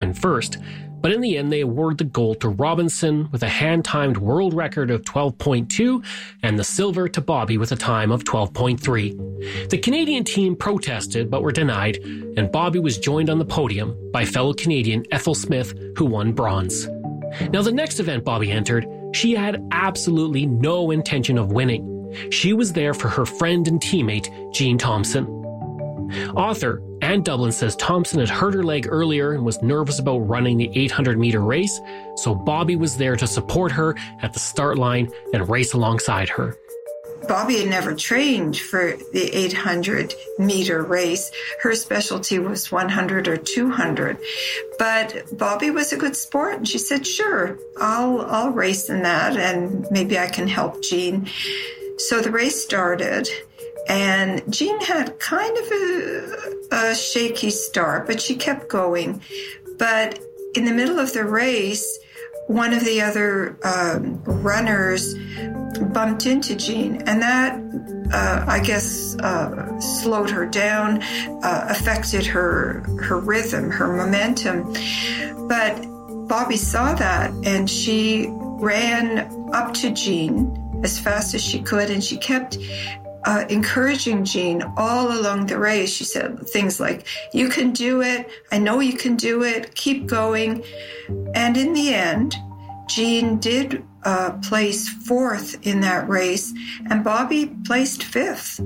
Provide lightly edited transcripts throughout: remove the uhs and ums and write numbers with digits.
happened first, but in the end they award the gold to Robinson with a hand-timed world record of 12.2 and the silver to Bobby with a time of 12.3. The Canadian team protested but were denied, and Bobby was joined on the podium by fellow Canadian Ethel Smith, who won bronze. Now the next event Bobby entered, she had absolutely no intention of winning. She was there for her friend and teammate, Jean Thompson. Author Anne Dublin says Thompson had hurt her leg earlier and was nervous about running the 800-meter race, so Bobby was there to support her at the start line and race alongside her. Bobby had never trained for the 800-meter race. Her specialty was 100 or 200. But Bobby was a good sport, and she said, sure, I'll race in that, and maybe I can help Jean. So the race started, and Jean had kind of a shaky start, but she kept going. But in the middle of the race, one of the other runners bumped into Jean, and that, I guess, slowed her down, affected her rhythm, her momentum. But Bobby saw that, and she ran up to Jean as fast as she could, and she kept encouraging Jean all along the race. She said things like, you can do it, I know you can do it, keep going. And in the end, Jean did place fourth in that race, and Bobby placed fifth.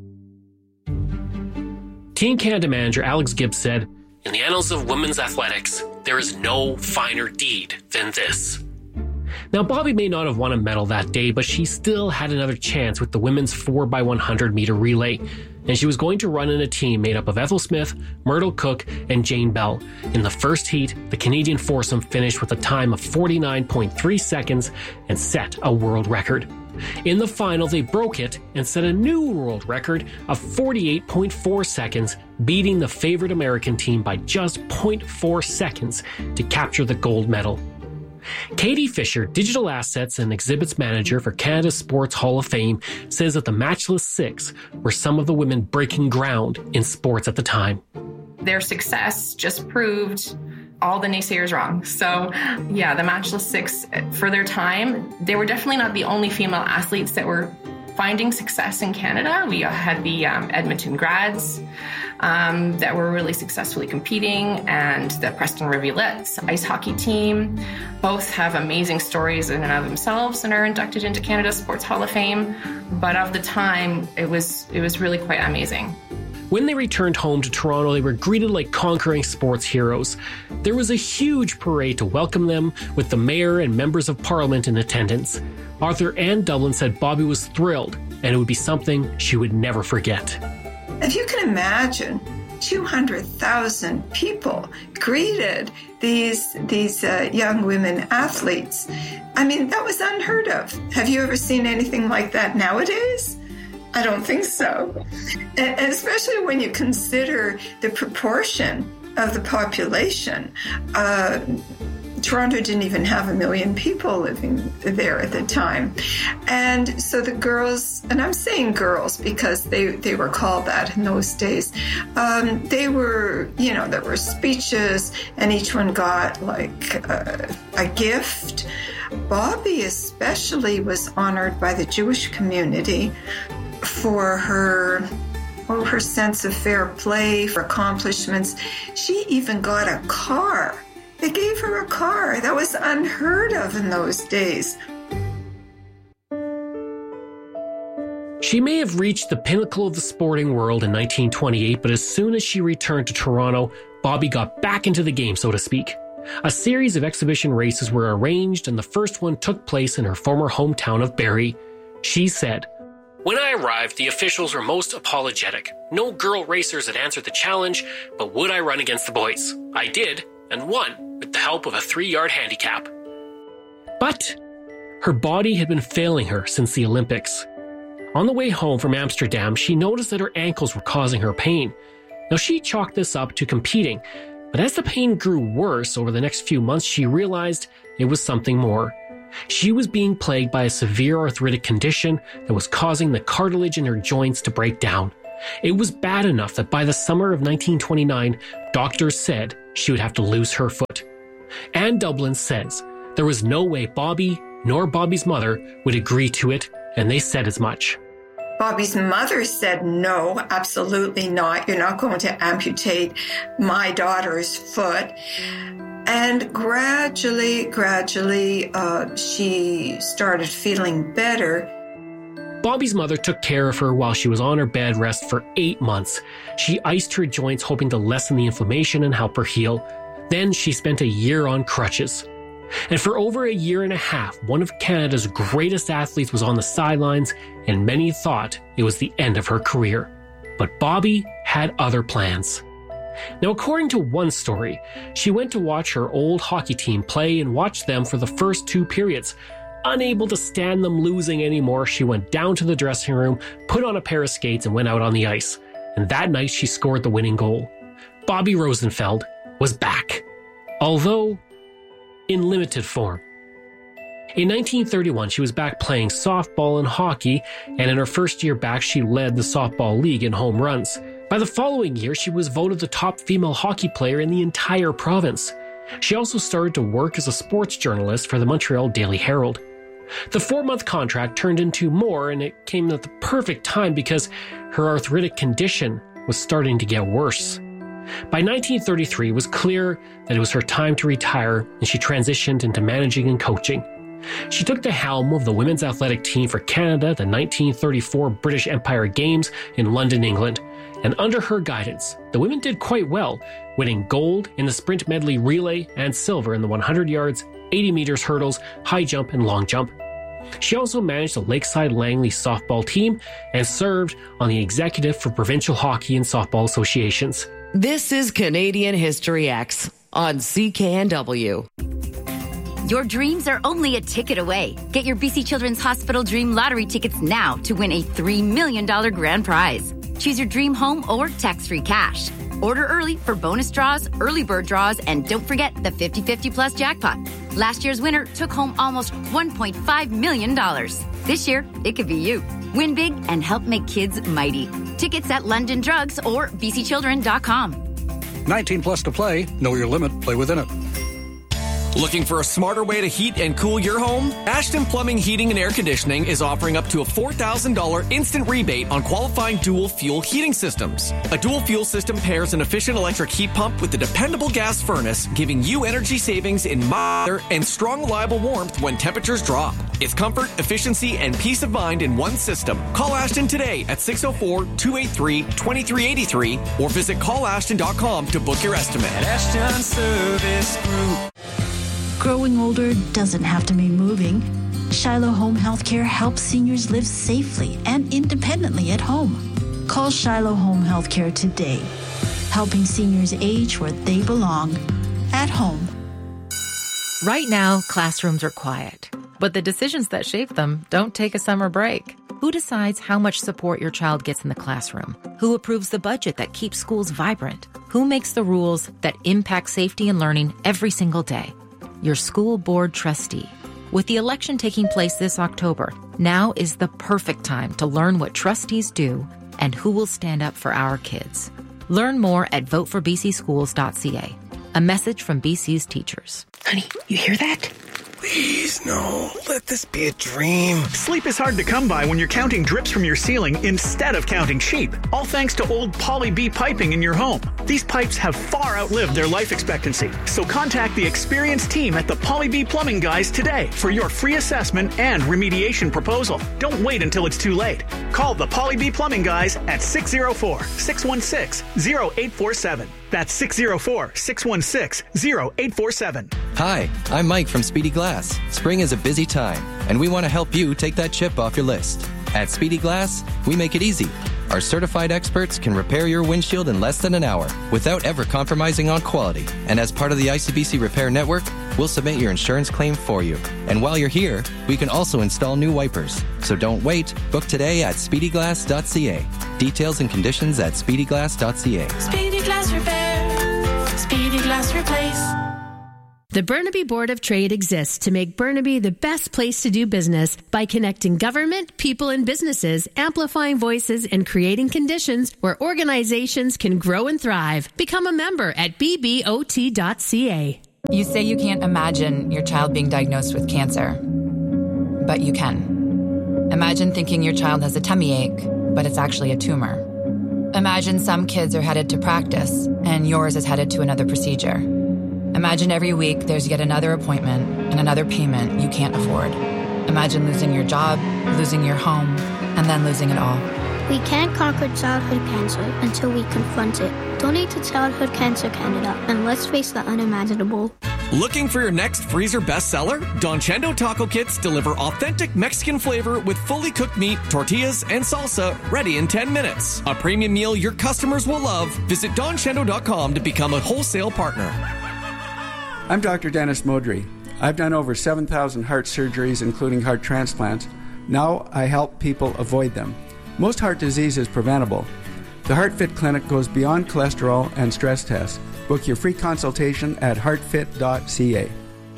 Team Canada manager Alex Gibbs said, in the annals of women's athletics, there is no finer deed than this. Now, Bobby may not have won a medal that day, but she still had another chance with the women's 4x100 meter relay, and she was going to run in a team made up of Ethel Smith, Myrtle Cook, and Jane Bell. In the first heat, the Canadian foursome finished with a time of 49.3 seconds and set a world record. In the final, they broke it and set a new world record of 48.4 seconds, beating the favorite American team by just 0.4 seconds to capture the gold medal. Katie Fisher, Digital Assets and Exhibits Manager for Canada Sports Hall of Fame, says that the Matchless Six were some of the women breaking ground in sports at the time. Their success just proved all the naysayers wrong. So, yeah, the Matchless Six, for their time, they were definitely not the only female athletes that were finding success in Canada. We had the Edmonton Grads that were really successfully competing, and the Preston Rivulets ice hockey team. Both have amazing stories in and of themselves and are inducted into Canada Sports Hall of Fame. But of the time, it was really quite amazing. When they returned home to Toronto, they were greeted like conquering sports heroes. There was a huge parade to welcome them, with the mayor and members of parliament in attendance. Author Anne Dublin said Bobby was thrilled, and it would be something she would never forget. If you can imagine, 200,000 people greeted these young women athletes. I mean, that was unheard of. Have you ever seen anything like that nowadays? I don't think so. And especially when you consider the proportion of the population. Toronto didn't even have 1 million people living there at the time. And so the girls, and I'm saying girls because they were called that in those days, they were, there were speeches, and each one got like a gift. Bobby especially was honored by the Jewish community for her sense of fair play, for accomplishments. She even got a car. They gave her a car. That was unheard of in those days. She may have reached the pinnacle of the sporting world in 1928, but as soon as she returned to Toronto, Bobby got back into the game, so to speak. A series of exhibition races were arranged, and the first one took place in her former hometown of Barrie. She said, "When I arrived, the officials were most apologetic. No girl racers had answered the challenge, but would I run against the boys? I did, and won, with the help of a 3-yard handicap." But her body had been failing her since the Olympics. On the way home from Amsterdam, she noticed that her ankles were causing her pain. Now, she chalked this up to competing, but as the pain grew worse over the next few months, she realized it was something more. She was being plagued by a severe arthritic condition that was causing the cartilage in her joints to break down. It was bad enough that by the summer of 1929, doctors said she would have to lose her foot. Anne Dublin says there was no way Bobby nor Bobby's mother would agree to it, and they said as much. Bobby's mother said, no, absolutely not. You're not going to amputate my daughter's foot. And gradually, she started feeling better. Bobby's mother took care of her while she was on her bed rest for 8 months. She iced her joints, hoping to lessen the inflammation and help her heal. Then she spent a year on crutches. And for over a year and a half, one of Canada's greatest athletes was on the sidelines, and many thought it was the end of her career. But Bobby had other plans. Now, according to one story, she went to watch her old hockey team play and watched them for the first 2 periods. Unable to stand them losing anymore, she went down to the dressing room, put on a pair of skates, and went out on the ice. And that night, she scored the winning goal. Bobby Rosenfeld was back, although in limited form. In 1931, she was back playing softball and hockey, and in her first year back, she led the softball league in home runs. By the following year, she was voted the top female hockey player in the entire province. She also started to work as a sports journalist for the Montreal Daily Herald. The 4-month contract turned into more, and it came at the perfect time because her arthritic condition was starting to get worse. By 1933, it was clear that it was her time to retire, and she transitioned into managing and coaching. She took the helm of the women's athletic team for Canada at the 1934 British Empire Games in London, England, and under her guidance, the women did quite well, winning gold in the sprint medley relay and silver in the 100 yards, 80 meters hurdles, high jump, and long jump. She also managed the Lakeside Langley softball team and served on the executive for provincial hockey and softball associations. This is Canadian History X on CKNW. Your dreams are only a ticket away. Get your BC Children's Hospital Dream Lottery tickets now to win a $3 million grand prize. Choose your dream home or tax-free cash. Order early for bonus draws, early bird draws, and don't forget the 50-50 plus jackpot. Last year's winner took home almost $1.5 million. This year, it could be you. Win big and help make kids mighty. Tickets at London Drugs or bcchildren.com. 19 plus to play. Know your limit. Play within it. Looking for a smarter way to heat and cool your home? Ashton Plumbing, Heating and Air Conditioning is offering up to a $4,000 instant rebate on qualifying dual fuel heating systems. A dual fuel system pairs an efficient electric heat pump with a dependable gas furnace, giving you energy savings in mild weather and strong, reliable warmth when temperatures drop. It's comfort, efficiency, and peace of mind in one system. Call Ashton today at 604-283-2383 or visit callashton.com to book your estimate. Ashton Service Group. Growing older doesn't have to mean moving. Shiloh Home Healthcare helps seniors live safely and independently at home. Call Shiloh Home Healthcare today, helping seniors age where they belong, at home. Right now, classrooms are quiet, but the decisions that shape them don't take a summer break. Who decides how much support your child gets in the classroom? Who approves the budget that keeps schools vibrant? Who makes the rules that impact safety and learning every single day? Your school board trustee. With the election taking place this October, now is the perfect time to learn what trustees do and who will stand up for our kids. Learn more at voteforbcschools.ca. A message from BC's teachers. Honey, you hear that? Please, no. Let this be a dream. Sleep is hard to come by when you're counting drips from your ceiling instead of counting sheep. All thanks to old Poly B piping in your home. These pipes have far outlived their life expectancy. So contact the experienced team at the Poly B Plumbing Guys today for your free assessment and remediation proposal. Don't wait until it's too late. Call the Poly B Plumbing Guys at 604-616-0847. That's 604-616-0847. Hi, I'm Mike from Speedy Glass. Spring is a busy time, and we want to help you take that chip off your list. At Speedy Glass, we make it easy. Our certified experts can repair your windshield in less than an hour without ever compromising on quality. And as part of the ICBC Repair Network, we'll submit your insurance claim for you. And while you're here, we can also install new wipers. So don't wait. Book today at speedyglass.ca. Details and conditions at speedyglass.ca. Speedy Glass Repair. Speedy Glass Replace. The Burnaby Board of Trade exists to make Burnaby the best place to do business by connecting government, people, and businesses, amplifying voices, and creating conditions where organizations can grow and thrive. Become a member at bbot.ca. You say you can't imagine your child being diagnosed with cancer, but you can. Imagine thinking your child has a tummy ache, but it's actually a tumor. Imagine some kids are headed to practice, and yours is headed to another procedure. Imagine every week there's yet another appointment and another payment you can't afford. Imagine losing your job, losing your home, and then losing it all. We can't conquer childhood cancer until we confront it. Donate to Childhood Cancer Canada, and let's face the unimaginable. Looking for your next freezer bestseller? Don Chendo Taco Kits deliver authentic Mexican flavor with fully cooked meat, tortillas, and salsa ready in 10 minutes. A premium meal your customers will love. Visit donchendo.com to become a wholesale partner. I'm Dr. Dennis Modry. I've done over 7,000 heart surgeries, including heart transplants. Now I help people avoid them. Most heart disease is preventable. The HeartFit Clinic goes beyond cholesterol and stress tests. Book your free consultation at heartfit.ca.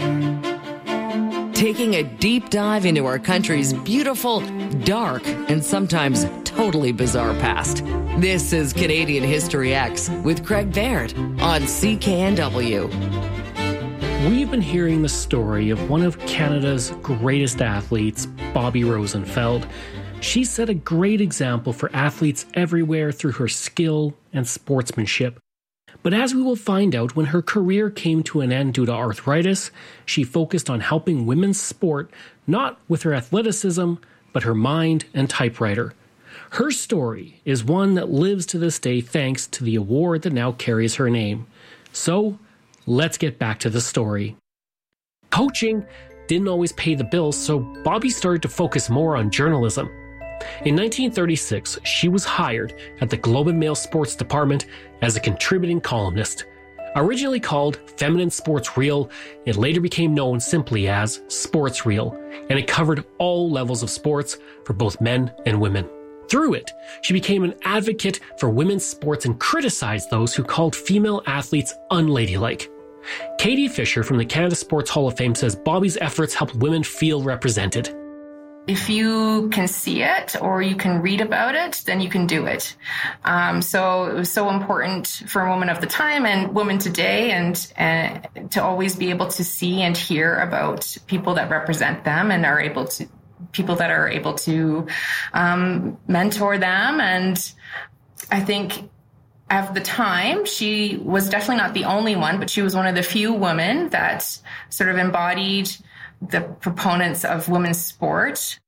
Taking a deep dive into our country's beautiful, dark, and sometimes totally bizarre past. This is Canadian History X with Craig Baird on CKNW. We've been hearing the story of one of Canada's greatest athletes, Bobby Rosenfeld. She set a great example for athletes everywhere through her skill and sportsmanship. But as we will find out, when her career came to an end due to arthritis, she focused on helping women's sport, not with her athleticism, but her mind and typewriter. Her story is one that lives to this day thanks to the award that now carries her name. So, let's get back to the story. Coaching didn't always pay the bills, so Bobby started to focus more on journalism. In 1936, she was hired at the Globe and Mail Sports Department as a contributing columnist. Originally called Feminine Sports Reel, it later became known simply as Sports Reel, and it covered all levels of sports for both men and women. Through it, she became an advocate for women's sports and criticized those who called female athletes unladylike. Katie Fisher from the Canada Sports Hall of Fame says Bobby's efforts helped women feel represented. If you can see it or you can read about it, then you can do it. So it was so important for a woman of the time and women today and to always be able to see and hear about people that represent them and are able to people that are able to mentor them. And I think at the time, she was definitely not the only one, but she was one of the few women that sort of embodied the proponents of women's sport.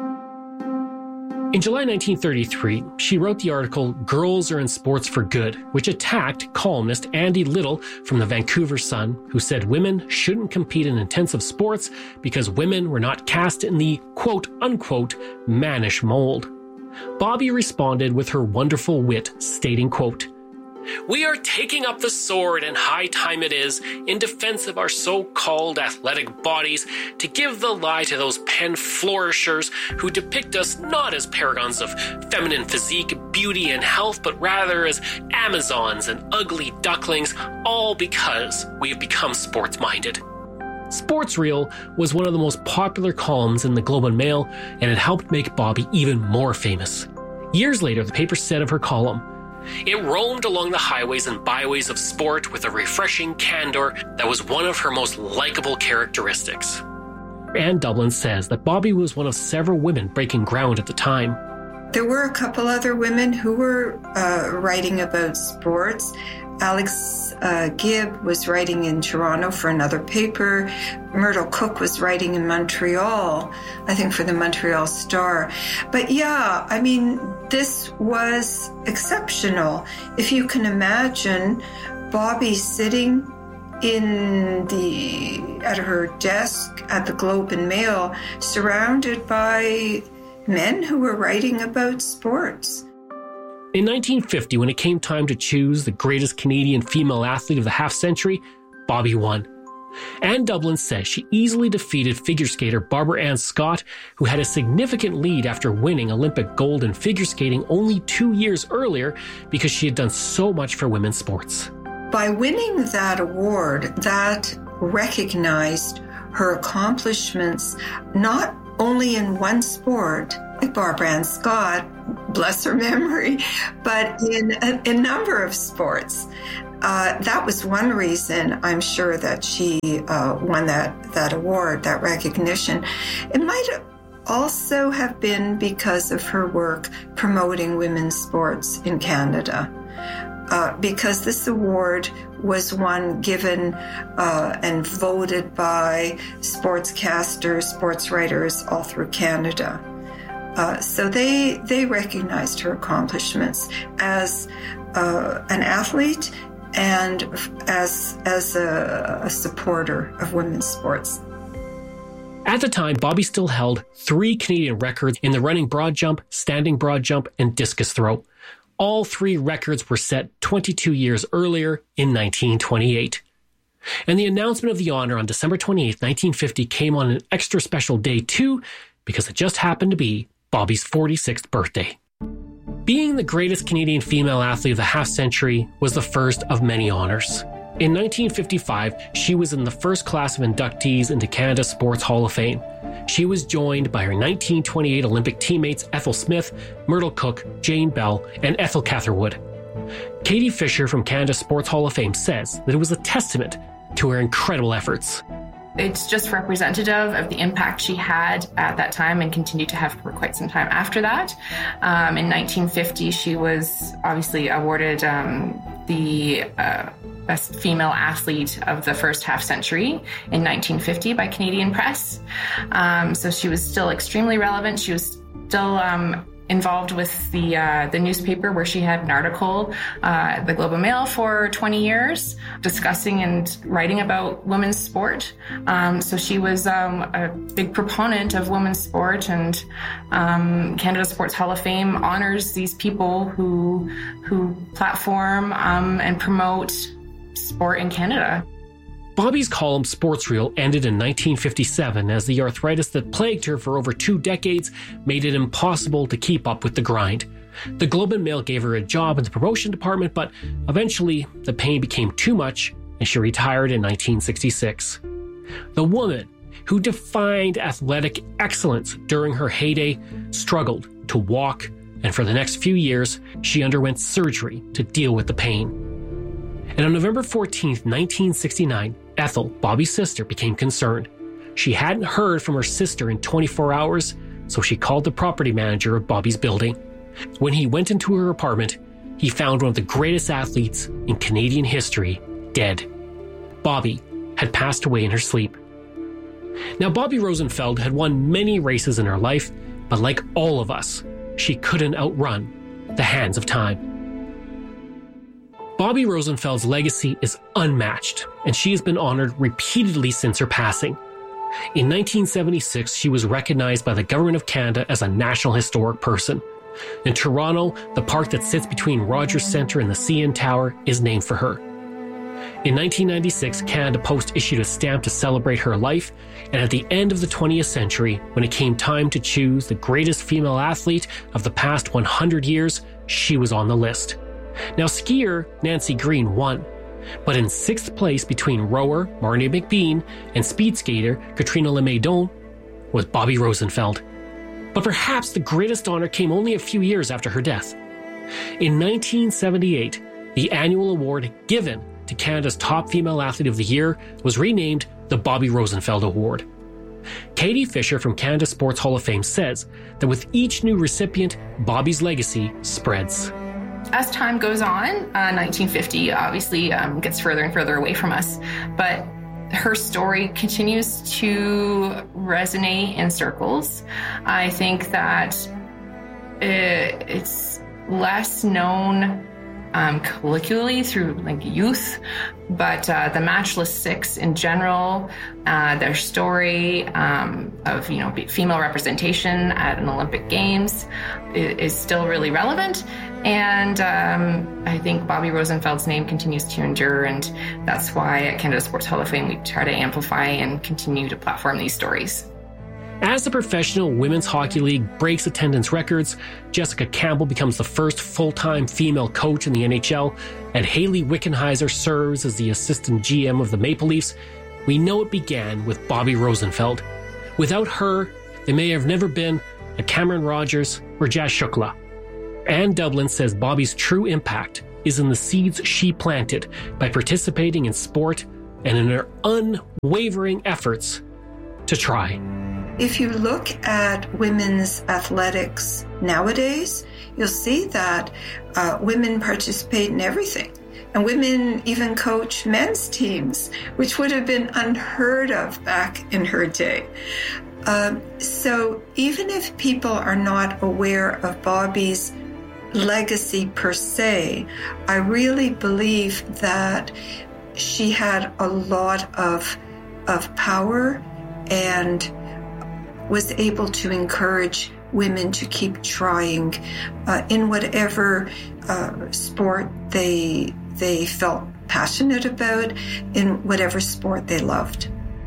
In July 1933, she wrote the article Girls Are in Sports for Good, which attacked columnist Andy Little from the Vancouver Sun, who said women shouldn't compete in intensive sports because women were not cast in the quote-unquote mannish mold. Bobby responded with her wonderful wit, stating, quote, "We are taking up the sword, and high time it is, in defense of our so-called athletic bodies, to give the lie to those pen flourishers who depict us not as paragons of feminine physique, beauty, and health, but rather as Amazons and ugly ducklings, all because we have become sports-minded." Sports Reel was one of the most popular columns in the Globe and Mail, and it helped make Bobby even more famous. Years later, the paper said of her column, "It roamed along the highways and byways of sport with a refreshing candor that was one of her most likable characteristics." Anne Dublin says that Bobby was one of several women breaking ground at the time. There were a couple other women who were writing about sports. Alex Gibb was writing in Toronto for another paper. Myrtle Cook was writing in Montreal, I think for the Montreal Star. But yeah, I mean, this was exceptional. If you can imagine Bobby sitting at her desk at the Globe and Mail, surrounded by men who were writing about sports. In 1950, when it came time to choose the greatest Canadian female athlete of the half-century, Bobby won. Anne Dublin says she easily defeated figure skater Barbara Ann Scott, who had a significant lead after winning Olympic gold in figure skating only 2 years earlier because she had done so much for women's sports. By winning that award, that recognized her accomplishments not only in one sport, like Barbara Ann Scott, bless her memory, but in a number of sports. That was one reason I'm sure that she won that award, that recognition. It might also have been because of her work promoting women's sports in Canada. Because this award was one given and voted by sportscasters, sports writers all through Canada. So they recognized her accomplishments as an athlete and as a supporter of women's sports. At the time, Bobby still held 3 Canadian records in the running broad jump, standing broad jump, and discus throw. All 3 records were set 22 years earlier in 1928. And the announcement of the honor on December 28, 1950 came on an extra special day too, because it just happened to be Bobby's 46th birthday. Being the greatest Canadian female athlete of the half-century was the first of many honors. In 1955, she was in the first class of inductees into Canada's Sports Hall of Fame. She was joined by her 1928 Olympic teammates Ethel Smith, Myrtle Cook, Jane Bell, and Ethel Catherwood. Katie Fisher from Canada's Sports Hall of Fame says that it was a testament to her incredible efforts. It's just representative of the impact she had at that time and continued to have for quite some time after that. In 1950, she was obviously awarded the best female athlete of the first half century in 1950 by Canadian Press. So she was still extremely relevant. She was still involved with the newspaper, where she had an article, the Globe and Mail, for 20 years, discussing and writing about women's sport. So she was a big proponent of women's sport, and Canada Sports Hall of Fame honors these people who platform and promote sport in Canada. Bobby's column Sports Reel ended in 1957 as the arthritis that plagued her for over 2 decades made it impossible to keep up with the grind. The Globe and Mail gave her a job in the promotion department, but eventually the pain became too much and she retired in 1966. The woman who defined athletic excellence during her heyday struggled to walk, and for the next few years she underwent surgery to deal with the pain. And on November 14, 1969, Ethel, Bobby's sister, became concerned. She hadn't heard from her sister in 24 hours, so she called the property manager of Bobby's building. When he went into her apartment, he found one of the greatest athletes in Canadian history dead. Bobby had passed away in her sleep. Now, Bobby Rosenfeld had won many races in her life, but like all of us, she couldn't outrun the hands of time. Bobby Rosenfeld's legacy is unmatched, and she has been honored repeatedly since her passing. In 1976, she was recognized by the Government of Canada as a National Historic Person. In Toronto, the park that sits between Rogers Centre and the CN Tower is named for her. In 1996, Canada Post issued a stamp to celebrate her life, and at the end of the 20th century, when it came time to choose the greatest female athlete of the past 100 years, she was on the list. Now, skier Nancy Greene won, but in 6th place between rower Marnie McBean and speed skater Katrina Lemaidon was Bobby Rosenfeld. But perhaps the greatest honor came only a few years after her death. In 1978, the annual award given to Canada's top female athlete of the year was renamed the Bobby Rosenfeld Award. Katie Fisher from Canada Sports Hall of Fame says that with each new recipient, Bobby's legacy spreads. As time goes on, 1950 obviously gets further and further away from us, but her story continues to resonate in circles. I think that it's less known colloquially through like youth, but the Matchless Six in general, their story of female representation at an Olympic Games is still really relevant, and I think Bobby Rosenfeld's name continues to endure, and that's why at Canada Sports Hall of Fame we try to amplify and continue to platform these stories. As the Professional Women's Hockey League breaks attendance records, Jessica Campbell becomes the first full-time female coach in the NHL, and Hayley Wickenheiser serves as the assistant GM of the Maple Leafs, we know it began with Bobby Rosenfeld. Without her, there may have never been a Cameron Rogers or Jazz Shukla. Anne Dublin says Bobby's true impact is in the seeds she planted by participating in sport and in her unwavering efforts to try. If you look at women's athletics nowadays, you'll see that women participate in everything. And women even coach men's teams, which would have been unheard of back in her day. So even if people are not aware of Bobby's legacy per se, I really believe that she had a lot of power and was able to encourage women to keep trying in whatever sport they felt passionate about, in whatever sport they loved.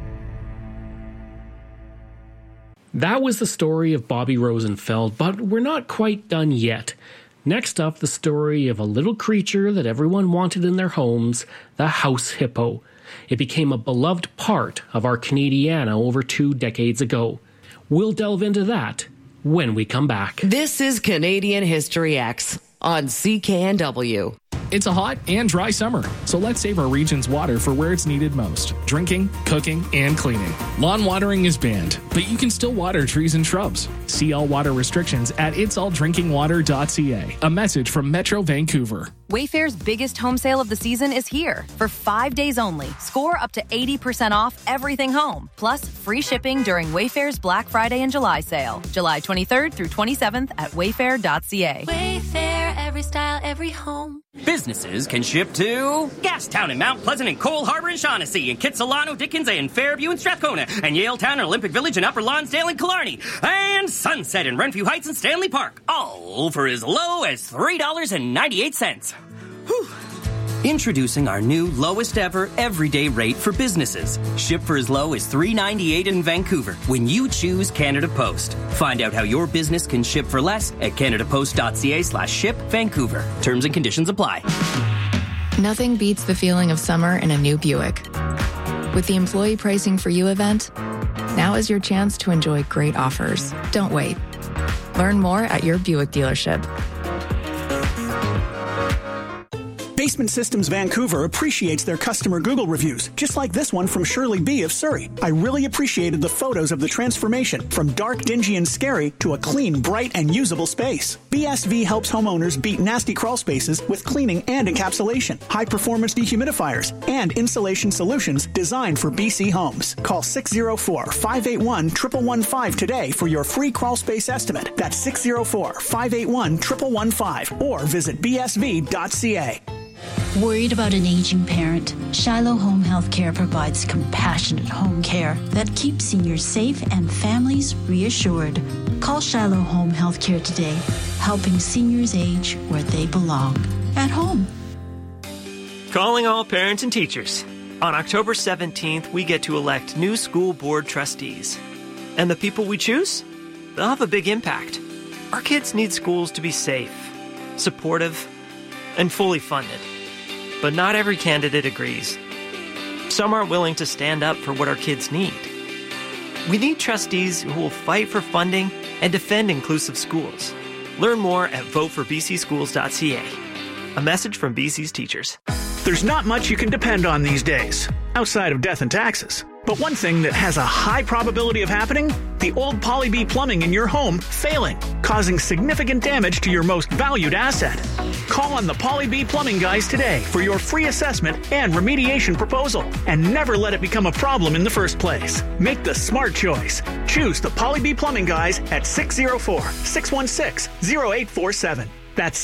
That was the story of Bobby Rosenfeld, but we're not quite done yet. Next up, the story of a little creature that everyone wanted in their homes, the house hippo. It became a beloved part of our Canadiana over 2 decades ago. We'll delve into that when we come back. This is Canadian History X on CKNW. It's a hot and dry summer, so let's save our region's water for where it's needed most: drinking, cooking, and cleaning. Lawn watering is banned, but you can still water trees and shrubs. See all water restrictions at itsalldrinkingwater.ca. A message from Metro Vancouver. Wayfair's biggest home sale of the season is here. For 5 days only, score up to 80% off everything home, plus free shipping during Wayfair's Black Friday and July sale. July 23rd through 27th at wayfair.ca. Wayfair, every style, every home. Businesses can ship to Gastown and Mount Pleasant and Cole Harbour and Shaughnessy and Kitsilano, Dickens and Fairview and Strathcona and Yaletown and Olympic Village and Upper Lonsdale and Killarney and Sunset and Renfrew Heights and Stanley Park, all for as low as $3.98. Whew. Introducing our new lowest ever everyday rate for businesses. Ship for as low as $3.98 in Vancouver when you choose Canada Post. Find out how your business can ship for less at canadapost.ca/ship Vancouver. Terms and conditions apply. Nothing beats the feeling of summer in a new Buick. With the Employee Pricing for You event, now is your chance to enjoy great offers. Don't wait. Learn more at your Buick dealership. Basement Systems Vancouver appreciates their customer Google reviews, just like this one from Shirley B. of Surrey. I really appreciated the photos of the transformation from dark, dingy, and scary to a clean, bright, and usable space. BSV helps homeowners beat nasty crawl spaces with cleaning and encapsulation, high-performance dehumidifiers, and insulation solutions designed for BC homes. Call 604-581-1115 today for your free crawl space estimate. That's 604-581-1115 or visit bsv.ca. Worried about an aging parent? Shiloh Home Healthcare provides compassionate home care that keeps seniors safe and families reassured. Call Shiloh Home Healthcare today, helping seniors age where they belong, at home. Calling all parents and teachers. On October 17th, we get to elect new school board trustees. And the people we choose? They'll have a big impact. Our kids need schools to be safe, supportive, and fully funded. But not every candidate agrees. Some aren't willing to stand up for what our kids need. We need trustees who will fight for funding and defend inclusive schools. Learn more at voteforbcschools.ca. A message from BC's teachers. There's not much you can depend on these days, outside of death and taxes. But one thing that has a high probability of happening, the old Poly B plumbing in your home failing, causing significant damage to your most valued asset. Call on the Poly B plumbing guys today for your free assessment and remediation proposal, and never let it become a problem in the first place. Make the smart choice. Choose the Poly B plumbing guys at 604-616-0847. That's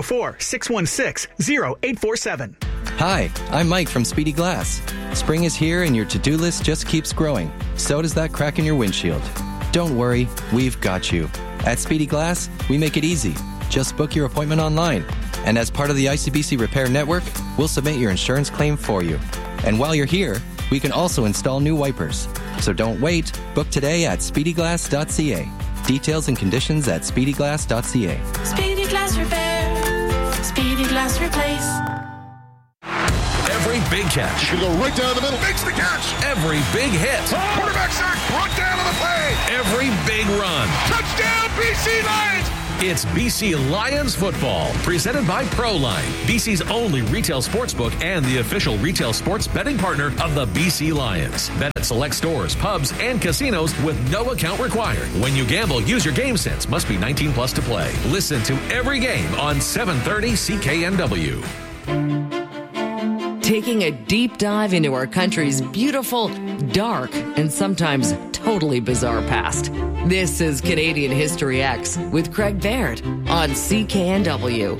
604-616-0847. Hi, I'm Mike from Speedy Glass. Spring is here and your to-do list just keeps growing. So does that crack in your windshield. Don't worry, we've got you. At Speedy Glass, we make it easy. Just book your appointment online. And as part of the ICBC Repair Network, we'll submit your insurance claim for you. And while you're here, we can also install new wipers. So don't wait. Book today at speedyglass.ca. Details and conditions at speedyglass.ca. Speedy Glass Repair. Speedy Glass Replace. Every big catch. He can go right down the middle. Makes the catch. Every big hit. Quarterback sack. Brought down on the play. Every big run. Touchdown, BC Lions. It's BC Lions football, presented by ProLine, BC's only retail sportsbook and the official retail sports betting partner of the BC Lions. Bet at select stores, pubs, and casinos with no account required. When you gamble, use your game sense. Must be 19 plus to play. Listen to every game on 730 CKNW. Taking a deep dive into our country's beautiful, dark, and sometimes totally bizarre past. This is Canadian History X with Craig Baird on CKNW.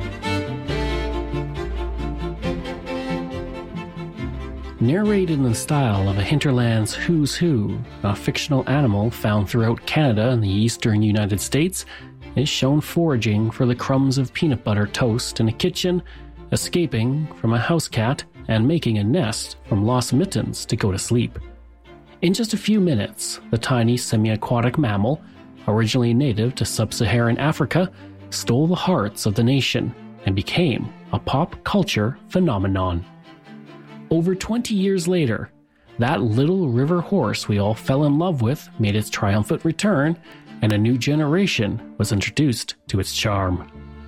Narrated in the style of a hinterland's who's who, a fictional animal found throughout Canada and the eastern United States is shown foraging for the crumbs of peanut butter toast in a kitchen, escaping from a house cat, and making a nest from lost mittens to go to sleep. In just a few minutes, the tiny semi-aquatic mammal, originally native to sub-Saharan Africa, stole the hearts of the nation and became a pop culture phenomenon. Over 20 years later, that little river horse we all fell in love with made its triumphant return, and a new generation was introduced to its charm.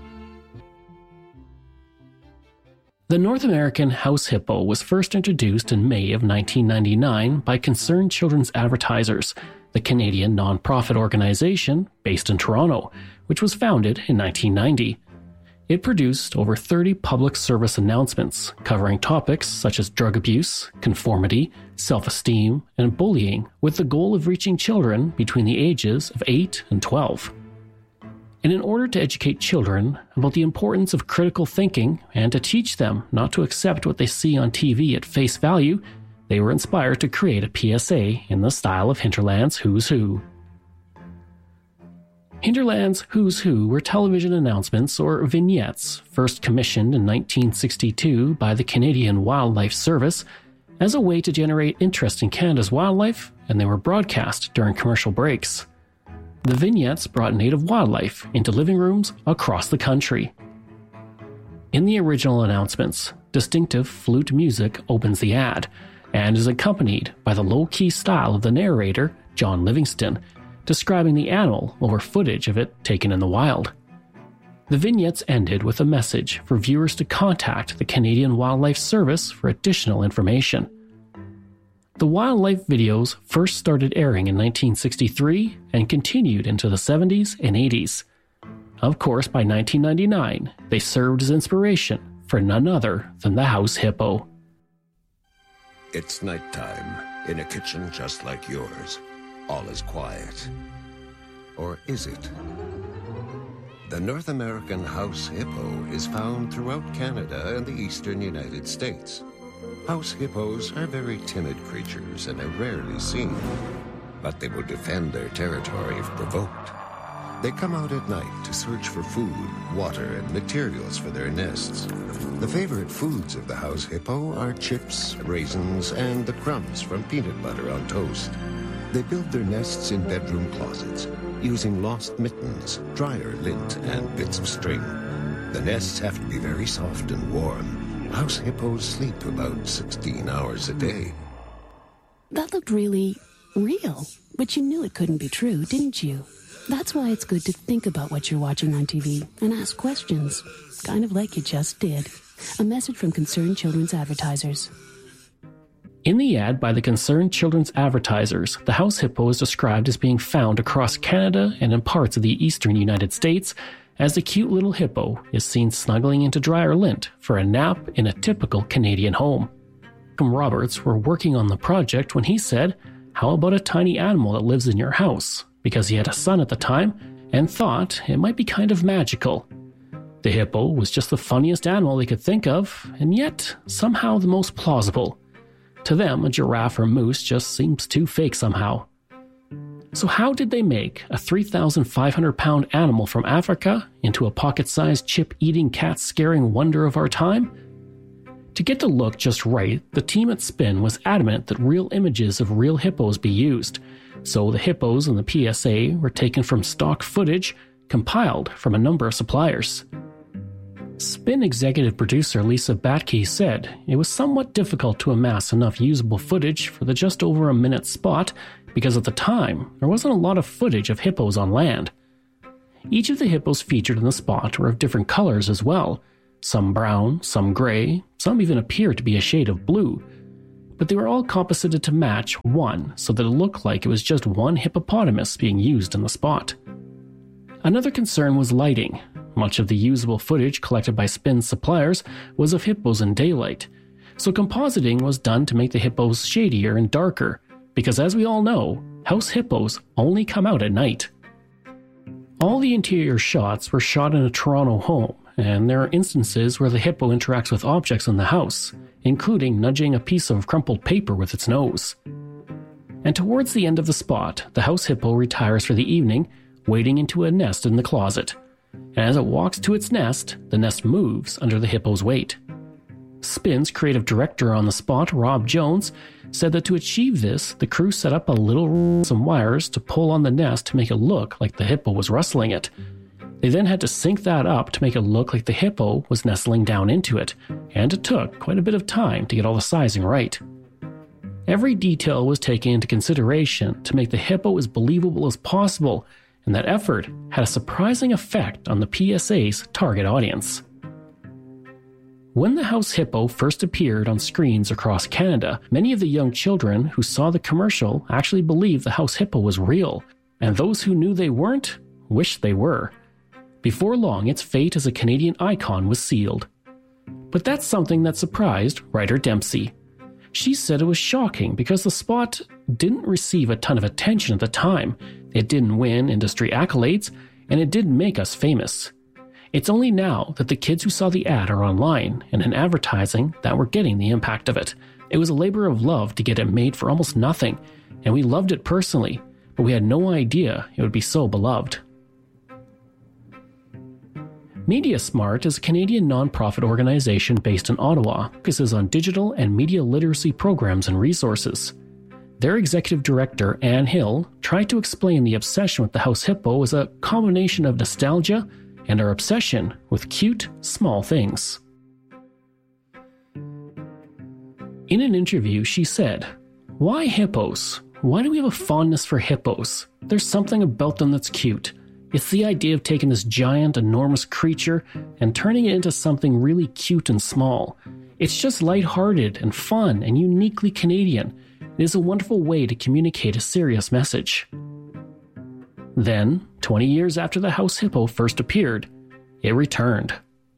The North American house hippo was first introduced in May of 1999 by Concerned Children's Advertisers, the Canadian non-profit organization based in Toronto, which was founded in 1990. It produced over 30 public service announcements covering topics such as drug abuse, conformity, self-esteem, and bullying, with the goal of reaching children between the ages of 8 and 12. And in order to educate children about the importance of critical thinking and to teach them not to accept what they see on TV at face value, they were inspired to create a PSA in the style of Hinterland's Who's Who. Hinterland's Who's Who were television announcements or vignettes first commissioned in 1962 by the Canadian Wildlife Service as a way to generate interest in Canada's wildlife, and they were broadcast during commercial breaks. The vignettes brought native wildlife into living rooms across the country. In the original announcements, distinctive flute music opens the ad and is accompanied by the low-key style of the narrator, John Livingston, describing the animal over footage of it taken in the wild. The vignettes ended with a message for viewers to contact the Canadian Wildlife Service for additional information. The wildlife videos first started airing in 1963 and continued into the 70s and 80s. Of course, by 1999, they served as inspiration for none other than the house hippo. It's nighttime in a kitchen just like yours. All is quiet. Or is it? The North American house hippo is found throughout Canada and the eastern United States. House hippos are very timid creatures and are rarely seen, but they will defend their territory if provoked. They come out at night to search for food, water, and materials for their nests. The favorite foods of the house hippo are chips, raisins, and the crumbs from peanut butter on toast. They build their nests in bedroom closets, using lost mittens, dryer lint, and bits of string. The nests have to be very soft and warm. House hippos sleep about 16 hours a day. That looked really real, but you knew it couldn't be true, didn't you? That's why it's good to think about what you're watching on TV and ask questions, kind of like you just did. A message from Concerned Children's Advertisers. In the ad by the Concerned Children's Advertisers, the house hippo is described as being found across Canada and in parts of the eastern United States, as the cute little hippo is seen snuggling into dryer lint for a nap in a typical Canadian home. Malcolm Roberts were working on the project when he said, "How about a tiny animal that lives in your house?" because he had a son at the time and thought it might be kind of magical. The hippo was just the funniest animal they could think of, and yet somehow the most plausible. To them, a giraffe or moose just seems too fake somehow. So how did they make a 3,500-pound animal from Africa into a pocket-sized chip-eating cat-scaring wonder of our time? To get to look just right, the team at Spin was adamant that real images of real hippos be used, so the hippos in the PSA were taken from stock footage compiled from a number of suppliers. Spin executive producer Lisa Batke said it was somewhat difficult to amass enough usable footage for the just over a minute spot because at the time there wasn't a lot of footage of hippos on land. Each of the hippos featured in the spot were of different colors as well, some brown, some gray, some even appeared to be a shade of blue, but they were all composited to match one so that it looked like it was just one hippopotamus being used in the spot. Another concern was lighting. Much of the usable footage collected by Spin's suppliers was of hippos in daylight, so compositing was done to make the hippos shadier and darker, because as we all know, house hippos only come out at night. All the interior shots were shot in a Toronto home, and there are instances where the hippo interacts with objects in the house, including nudging a piece of crumpled paper with its nose. And towards the end of the spot, the house hippo retires for the evening, wading into a nest in the closet. And as it walks to its nest, the nest moves under the hippo's weight. Spin's creative director on the spot, Rob Jones, said that to achieve this, the crew set up some wires to pull on the nest to make it look like the hippo was rustling it. They then had to sync that up to make it look like the hippo was nestling down into it, and it took quite a bit of time to get all the sizing right. Every detail was taken into consideration to make the hippo as believable as possible, and that effort had a surprising effect on the PSA's target audience. When the house hippo first appeared on screens across Canada, many of the young children who saw the commercial actually believed the house hippo was real, and those who knew they weren't wished they were. Before long, its fate as a Canadian icon was sealed. But that's something that surprised Ryder Dempsey. She said it was shocking because the spot didn't receive a ton of attention at the time. It didn't win industry accolades, and it didn't make us famous. It's only now that the kids who saw the ad are online and in advertising that we're getting the impact of it. It was a labor of love to get it made for almost nothing, and we loved it personally, but we had no idea it would be so beloved. MediaSmart is a Canadian nonprofit organization based in Ottawa, focuses on digital and media literacy programs and resources. Their executive director, Anne Hill, tried to explain the obsession with the house hippo as a combination of nostalgia and our obsession with cute, small things. In an interview, she said, "Why hippos? Why do we have a fondness for hippos? There's something about them that's cute. It's the idea of taking this giant, enormous creature and turning it into something really cute and small. It's just lighthearted and fun and uniquely Canadian. It is a wonderful way to communicate a serious message." Then, 20 years after the house hippo first appeared, it returned.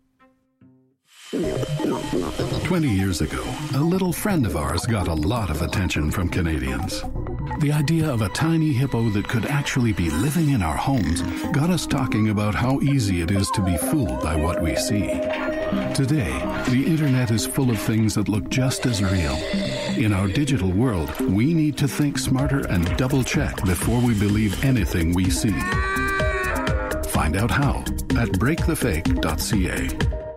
20 years ago, a little friend of ours got a lot of attention from Canadians. The idea of a tiny hippo that could actually be living in our homes got us talking about how easy it is to be fooled by what we see. Today, the internet is full of things that look just as real. In our digital world, we need to think smarter and double-check before we believe anything we see. Find out how at breakthefake.ca.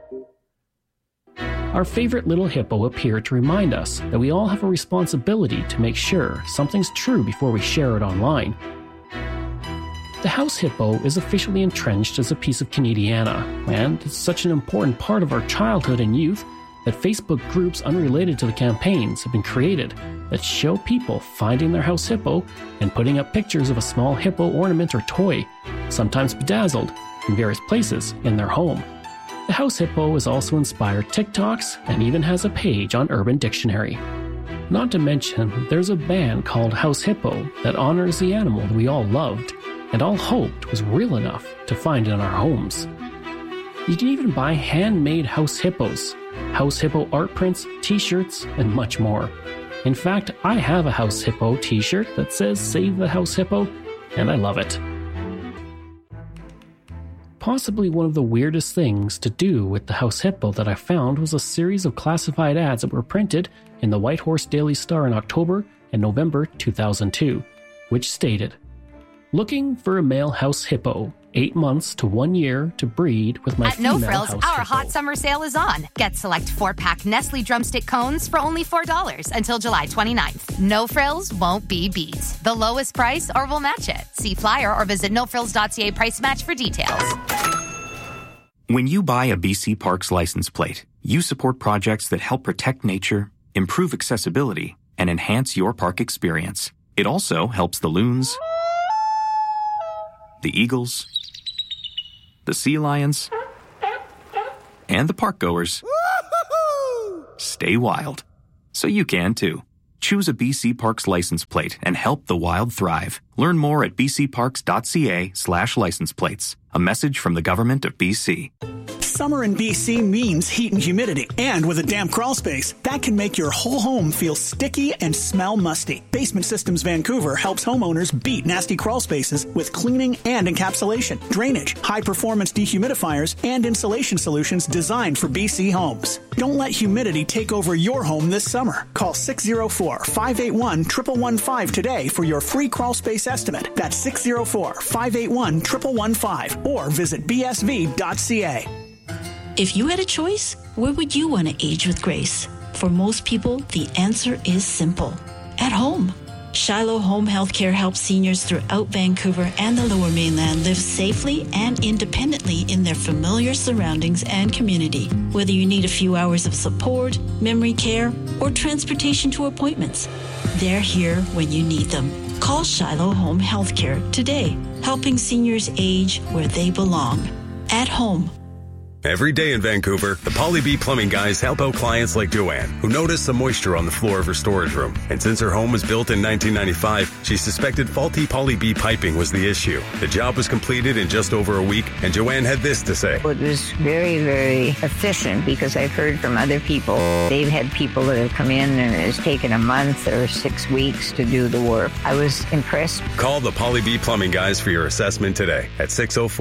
Our favorite little hippo appeared to remind us that we all have a responsibility to make sure something's true before we share it online. The house hippo is officially entrenched as a piece of Canadiana, and it's such an important part of our childhood and youth that Facebook groups unrelated to the campaigns have been created that show people finding their house hippo and putting up pictures of a small hippo ornament or toy, sometimes bedazzled, in various places in their home. The house hippo has also inspired TikToks and even has a page on Urban Dictionary. Not to mention, there's a band called House Hippo that honors the animal that we all loved and all hoped was real enough to find in our homes. You can even buy handmade house hippos, house hippo art prints, t-shirts, and much more. In fact, I have a house hippo t-shirt that says "Save the House Hippo," and I love it. Possibly one of the weirdest things to do with the house hippo that I found was a series of classified ads that were printed in the Whitehorse Daily Star in October and November 2002, which stated, "Looking for a male house hippo, 8 months to 1 year to breed with my female house hippo." At No Frills, our hot summer sale is on. Get select 4-pack Nestle Drumstick cones for only $4 until July 29th. No Frills won't be beat. The lowest price or we'll match it. See flyer or visit nofrills.ca price match for details. When you buy a BC Parks license plate, you support projects that help protect nature, improve accessibility, and enhance your park experience. It also helps the loons, the eagles, the sea lions, and the park goers stay wild. So you can too. Choose a BC Parks license plate and help the wild thrive. Learn more at bcparks.ca/license plates. A message from the Government of BC. Summer in BC means heat and humidity. And with a damp crawl space, that can make your whole home feel sticky and smell musty. Basement Systems Vancouver helps homeowners beat nasty crawl spaces with cleaning and encapsulation, drainage, high-performance dehumidifiers, and insulation solutions designed for BC homes. Don't let humidity take over your home this summer. Call 604-581-1115 today for your free crawl space estimate. That's 604-581-1115 or visit bsv.ca. If you had a choice, where would you want to age with grace? For most people, the answer is simple. At home. Shiloh Home Healthcare helps seniors throughout Vancouver and the Lower Mainland live safely and independently in their familiar surroundings and community. Whether you need a few hours of support, memory care, or transportation to appointments, they're here when you need them. Call Shiloh Home Healthcare today, helping seniors age where they belong. At home. Every day in Vancouver, the Polly B Plumbing guys help out clients like Joanne, who noticed some moisture on the floor of her storage room. And since her home was built in 1995, she suspected faulty Polly B piping was the issue. The job was completed in just over a week, and Joanne had this to say. It was very, very efficient because I've heard from other people. They've had people that have come in and it's taken a month or 6 weeks to do the work. I was impressed. Call the Polly B Plumbing guys for your assessment today at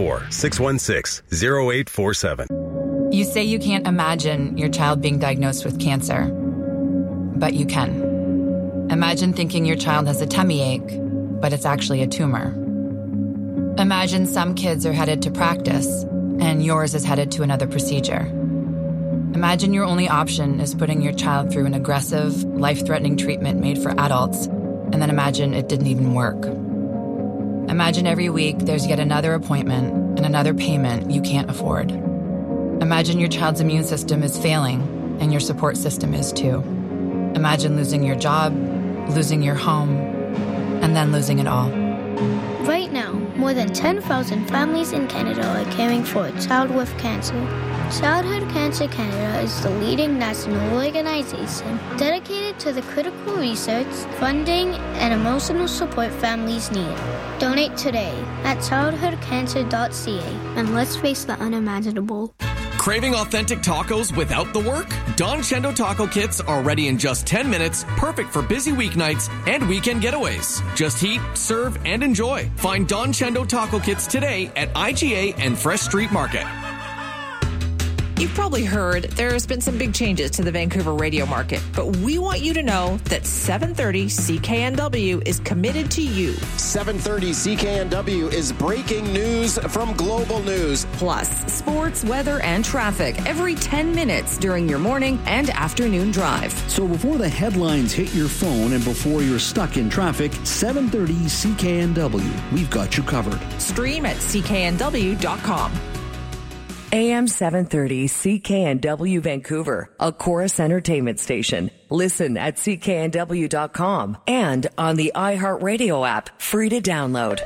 604-616-0847. You say you can't imagine your child being diagnosed with cancer, but you can. Imagine thinking your child has a tummy ache, but it's actually a tumor. Imagine some kids are headed to practice, and yours is headed to another procedure. Imagine your only option is putting your child through an aggressive, life-threatening treatment made for adults, and then imagine it didn't even work. Imagine every week there's yet another appointment and another payment you can't afford. Imagine your child's immune system is failing, and your support system is too. Imagine losing your job, losing your home, and then losing it all. Right now, more than 10,000 families in Canada are caring for a child with cancer. Childhood Cancer Canada is the leading national organization dedicated to the critical research, funding, and emotional support families need. Donate today at childhoodcancer.ca and let's face the unimaginable. Craving authentic tacos without the work? Don Chendo taco kits are ready in just 10 minutes, perfect for busy weeknights and weekend getaways. Just heat, serve, and enjoy. Find Don Chendo taco kits today at IGA and Fresh Street Market. You've probably heard there's been some big changes to the Vancouver radio market, but we want you to know that 730 CKNW is committed to you. 730 CKNW is breaking news from Global News. Plus, sports, weather, and traffic every 10 minutes during your morning and afternoon drive. So before the headlines hit your phone and before you're stuck in traffic, 730 CKNW. We've got you covered. Stream at cknw.com. AM 730 CKNW Vancouver, a Chorus Entertainment station. Listen at cknw.com and on the iHeartRadio app, free to download.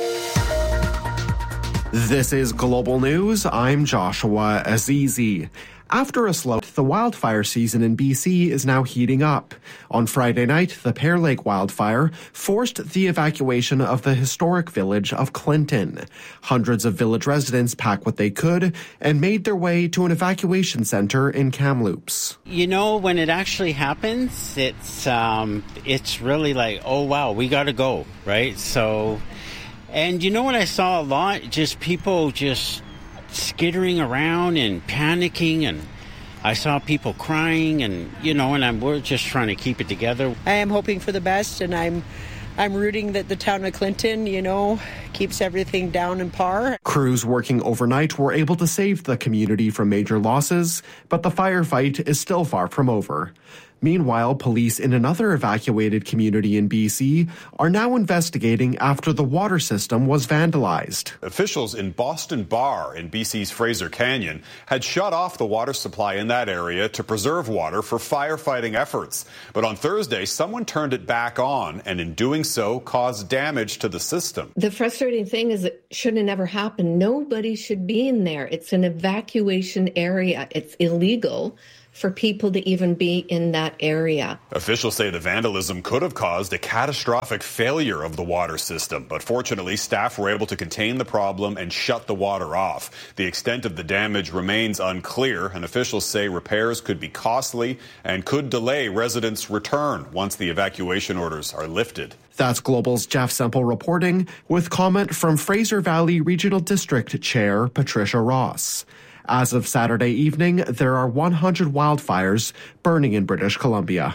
This is Global News. I'm Joshua Azizi. After a slow, the wildfire season in BC is now heating up. On Friday night, the Pear Lake wildfire forced the evacuation of the historic village of Clinton. Hundreds of village residents packed what they could and made their way to an evacuation center in Kamloops. You know, when it actually happens, it's really like, oh wow, we got to go, right? So, and you know what I saw a lot? Just people just skittering around and panicking, and I saw people crying, and we're just trying to keep it together. I am hoping for the best, and I'm rooting that the town of Clinton, keeps everything down in par. Crews working overnight were able to save the community from major losses, but the firefight is still far from over. Meanwhile, police in another evacuated community in BC are now investigating after the water system was vandalized. Officials in Boston Bar in BC's Fraser Canyon had shut off the water supply in that area to preserve water for firefighting efforts. But on Thursday, someone turned it back on and in doing so caused damage to the system. The frustrating thing is it should have never happened. Nobody should be in there. It's an evacuation area. It's illegal for people to even be in that area. Officials say the vandalism could have caused a catastrophic failure of the water system, but fortunately staff were able to contain the problem and shut the water off. The extent of the damage remains unclear, and officials say repairs could be costly and could delay residents' return once the evacuation orders are lifted. That's Global's Jeff Semple reporting, with comment from Fraser Valley Regional District Chair Patricia Ross. As of Saturday evening, there are 100 wildfires burning in British Columbia.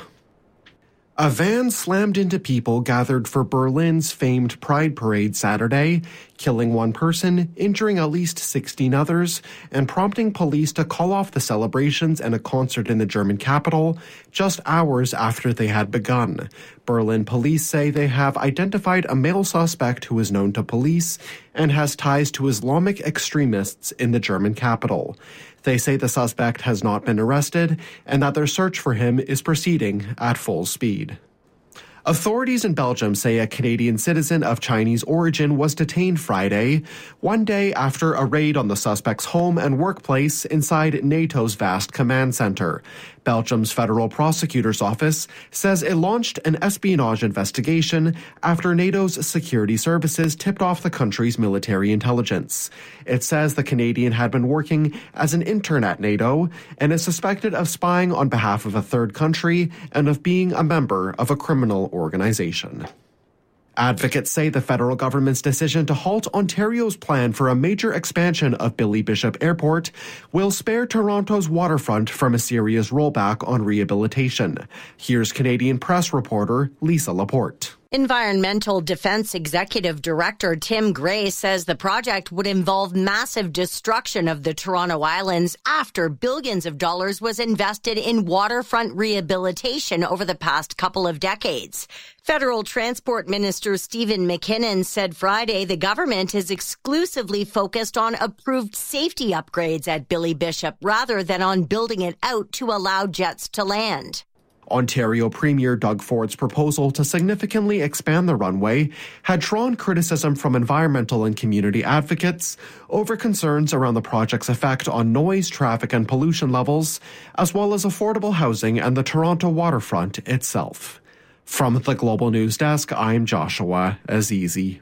A van slammed into people gathered for Berlin's famed Pride Parade Saturday, killing one person, injuring at least 16 others, and prompting police to call off the celebrations and a concert in the German capital just hours after they had begun. Berlin police say they have identified a male suspect who is known to police and has ties to Islamic extremists in the German capital. They say the suspect has not been arrested and that their search for him is proceeding at full speed. Authorities in Belgium say a Canadian citizen of Chinese origin was detained Friday, one day after a raid on the suspect's home and workplace inside NATO's vast command center. Belgium's federal prosecutor's office says it launched an espionage investigation after NATO's security services tipped off the country's military intelligence. It says the Canadian had been working as an intern at NATO and is suspected of spying on behalf of a third country and of being a member of a criminal organization. Advocates say the federal government's decision to halt Ontario's plan for a major expansion of Billy Bishop Airport will spare Toronto's waterfront from a serious rollback on rehabilitation. Here's Canadian Press reporter Lisa Laporte. Environmental Defense Executive Director Tim Gray says the project would involve massive destruction of the Toronto Islands after billions of dollars was invested in waterfront rehabilitation over the past couple of decades. Federal Transport Minister Stephen McKinnon said Friday the government is exclusively focused on approved safety upgrades at Billy Bishop rather than on building it out to allow jets to land. Ontario Premier Doug Ford's proposal to significantly expand the runway had drawn criticism from environmental and community advocates over concerns around the project's effect on noise, traffic, and pollution levels, as well as affordable housing and the Toronto waterfront itself. From the Global News Desk, I'm Joshua Azizi.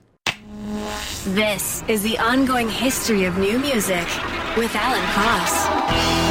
This is the ongoing history of new music with Alan Cross.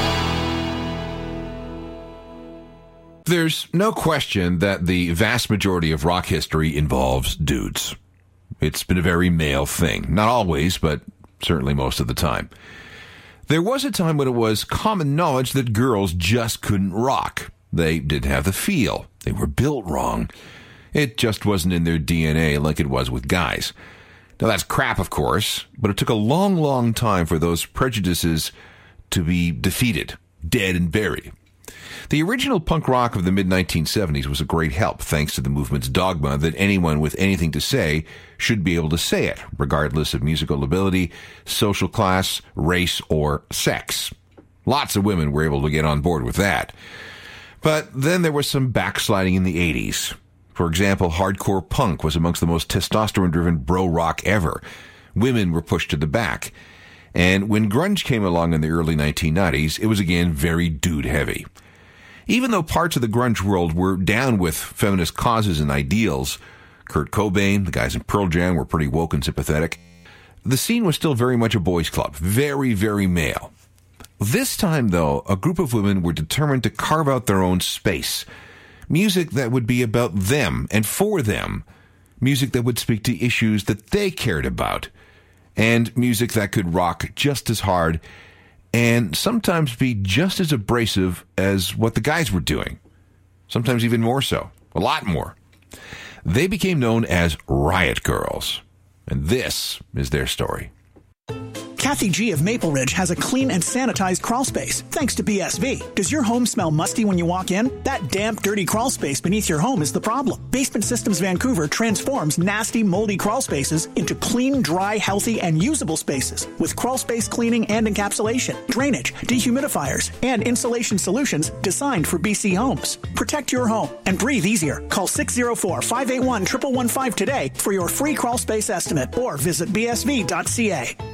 There's no question that the vast majority of rock history involves dudes. It's been a very male thing. Not always, but certainly most of the time. There was a time when it was common knowledge that girls just couldn't rock. They didn't have the feel. They were built wrong. It just wasn't in their DNA like it was with guys. Now that's crap, of course, but it took a long, long time for those prejudices to be defeated, dead and buried. The original punk rock of the mid-1970s was a great help, thanks to the movement's dogma that anyone with anything to say should be able to say it, regardless of musical ability, social class, race, or sex. Lots of women were able to get on board with that. But then there was some backsliding in the 80s. For example, hardcore punk was amongst the most testosterone-driven bro rock ever. Women were pushed to the back. And when grunge came along in the early 1990s, it was again very dude-heavy. Even though parts of the grunge world were down with feminist causes and ideals, Kurt Cobain, the guys in Pearl Jam were pretty woke and sympathetic, the scene was still very much a boys' club, very, very male. This time, though, a group of women were determined to carve out their own space. Music that would be about them and for them. Music that would speak to issues that they cared about. And music that could rock just as hard and sometimes be just as abrasive as what the guys were doing. Sometimes even more so. A lot more. They became known as Riot Girls. And this is their story. Kathy G. of Maple Ridge has a clean and sanitized crawl space, thanks to BSV. Does your home smell musty when you walk in? That damp, dirty crawl space beneath your home is the problem. Basement Systems Vancouver transforms nasty, moldy crawl spaces into clean, dry, healthy, and usable spaces with crawl space cleaning and encapsulation, drainage, dehumidifiers, and insulation solutions designed for BC homes. Protect your home and breathe easier. Call 604-581-1115 today for your free crawl space estimate or visit bsv.ca.